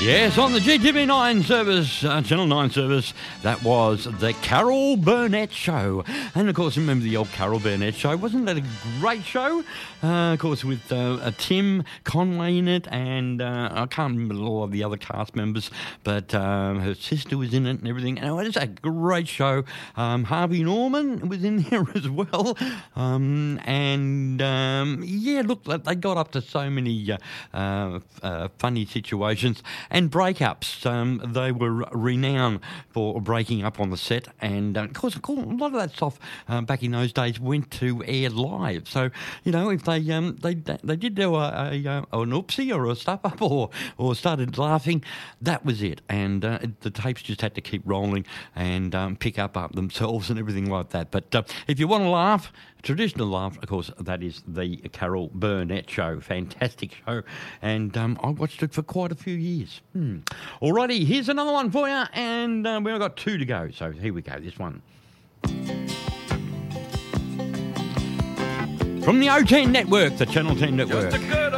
Yes, on the GTV9 service, Channel 9 service, that was the Carol Burnett Show. And, of course, remember the old Carol Burnett Show? Wasn't that a great show? Of course, with Tim Conway in it, and I can't remember all of the other cast members, but her sister was in it and everything. And it was a great show. Harvey Norman was in there as well. Yeah, look, they got up to so many funny situations. And breakups, they were renowned for breaking up on the set, and of course, a lot of that stuff back in those days went to air live. So, you know, if they did do an oopsie or a stuff up or started laughing, that was it. And the tapes just had to keep rolling and pick up themselves and everything like that. But if you want to laugh, traditional laugh, of course, that is the Carol Burnett Show. Fantastic show. And I watched it for quite a few years. Alrighty, here's another one for you. And we've only got two to go. So here we go, this one. From the O10 network, the Channel 10 network.